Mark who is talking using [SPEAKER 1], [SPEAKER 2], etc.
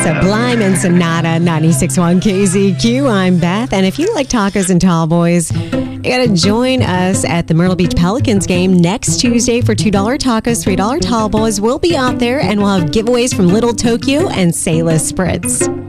[SPEAKER 1] Sublime and Sonata, 96.1 KZQ. I'm Beth. And if you like tacos and tall boys, you got to join us at the Myrtle Beach Pelicans game next Tuesday for $2 tacos, $3 tall boys. We'll be out there and we'll have giveaways from Little Tokyo and Sailor Spritz.